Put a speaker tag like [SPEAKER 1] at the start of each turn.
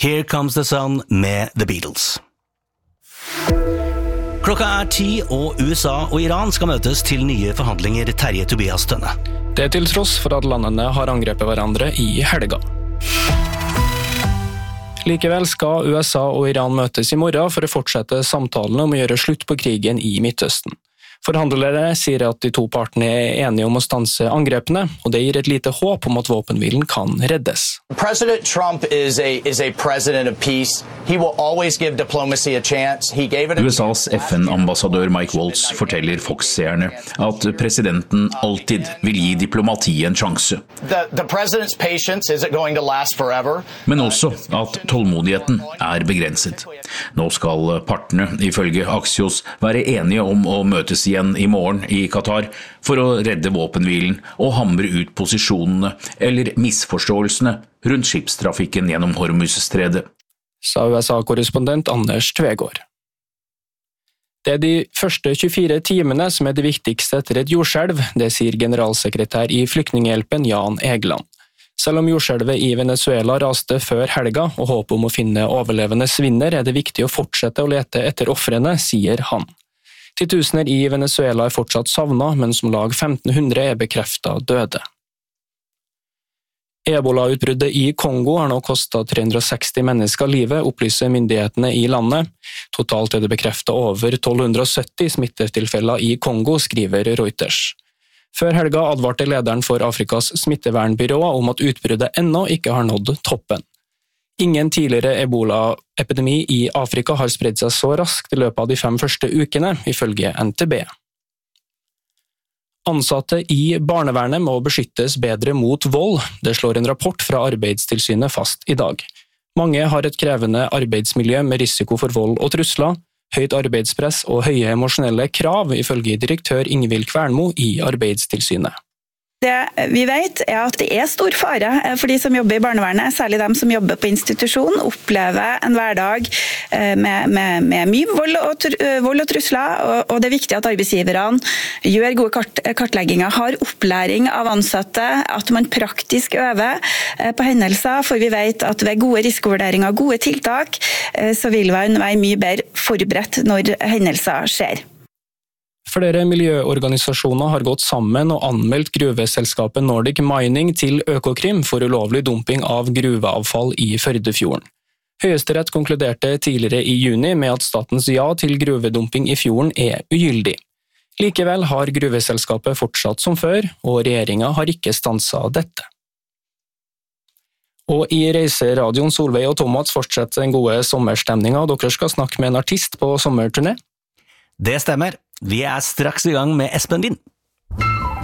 [SPEAKER 1] Here Comes the Sun med The Beatles. Klokka 10, og USA og Iran skal møtes til nye forhandlinger. Terje Tobias Tønne.
[SPEAKER 2] Det til tross for at landene har angrepet hverandre i helga. Likevel skal USA og Iran møtes i morgen for å fortsette samtalen om å gjøre slutt på krigen i Midtøsten. Forhandlere sier at de to partene er enige om å stanse angrepene, og det gir et lite håp om at våpenhvilen kan reddes.
[SPEAKER 3] President Trump is a president of peace. He will always give diplomacy a chance. He gave it
[SPEAKER 4] USAs FN-ambassadør Mike Waltz forteller Fox-seerne at presidenten alltid vil gi diplomati en sjanse.
[SPEAKER 3] The president's patience isn't going to last forever.
[SPEAKER 4] Men også at tålmodigheten er begrenset. Nå skal partene, ifølge Axios, være enige om å møtes igjen i morgen i Qatar for å redde våpenhvilen og hamre ut posisjonene eller misforståelsene rundt skipstrafikken gjennom Hormuzstredet.
[SPEAKER 2] Sa USA-korrespondent Anders Tvegård. Det er de første 24 timene som er det viktigste etter et jordskjelv, det sier generalsekretær i Flyktninghjelpen Jan Egeland. Selv om jordskjelvet i Venezuela raste før helga og håpet om å finne overlevende svinner, er det viktig å fortsette å lete etter ofrene, sier han. Titusener i Venezuela er fortsatt savnet, mens om lag 1500 er bekreftet døde. Ebola-utbruddet i Kongo har nå kostet 360 mennesker livet, opplyser myndighetene i landet. Totalt er det bekreftet over 1270 smittetilfeller i Kongo, skriver Reuters. Før helga advarte lederen for Afrikas smittevernbyrå om at utbruddet ennå ikke har nådd toppen. Ingen tidligere ebola-epidemi i Afrika har spredt seg så raskt i løpet av de 5 første ukene, ifølge NTB. Ansatte i barnevernet må beskyttes bedre mot vold, det slår en rapport fra Arbeidstilsynet fast i dag. Mange har et krevende arbeidsmiljø med risiko for vold og trusler, høyt arbeidspress og høye emosjonelle krav, ifølge direktør Ingvild Kvernmo i Arbeidstilsynet.
[SPEAKER 5] Det vi vet er at det er stor fare for de som jobber i barnevernet, særlig de som jobber på institusjon, opplever en hverdag med mye vold og trusler, og det er viktig at arbeidsgiverne gjør gode kartlegginger, har opplæring av ansatte, at man praktisk øver på hendelser, for vi vet at ved gode risikovurderinger, gode tiltak, så vil man være mye bedre forberedt når hendelser skjer.
[SPEAKER 2] Flere miljøorganisasjoner har gått sammen og anmeldt gruveselskapet Nordic Mining til Økokrim for ulovlig dumping av gruveavfall i Førdefjorden. Høyesterett konkluderte tidligere i juni med at statens ja til gruvedumping i fjorden er ugyldig. Likevel har gruveselskapet fortsatt som før, og regjeringen har ikke stanset dette. Og i reiseradioen Solveig og Thomas fortsetter den gode sommerstemningen, og dere skal snakke med en artist på sommerturné.
[SPEAKER 1] Det stemmer. Vi er straks i gang med Espen Lind.